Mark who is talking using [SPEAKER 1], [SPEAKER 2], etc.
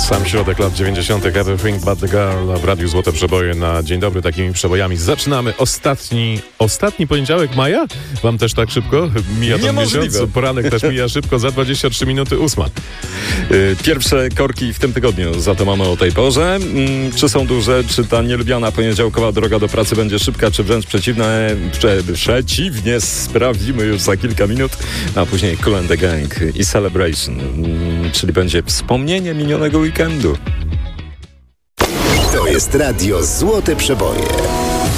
[SPEAKER 1] Sam środek lat 90. Everything But The Girl w Radiu Złote Przeboje na dzień dobry. Takimi przebojami zaczynamy ostatni poniedziałek maja? Wam też tak szybko mija ten miesiąc? Poranek też mija szybko, za 23 minuty 8.
[SPEAKER 2] Pierwsze korki w tym tygodniu, za to mamy o tej porze. Czy są duże, czy ta nielubiana poniedziałkowa droga do pracy będzie szybka, czy wręcz przeciwnie, sprawdzimy już za kilka minut, a później Kool and the Gang i Celebration, czyli będzie wspomnienie minionego weekendu.
[SPEAKER 3] To jest Radio Złote Przeboje.